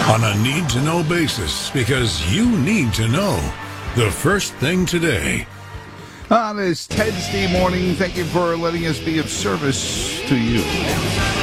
on a need-to-know basis, because you need to know the first thing today. On this Wednesday morning, thank you for letting us be of service to you.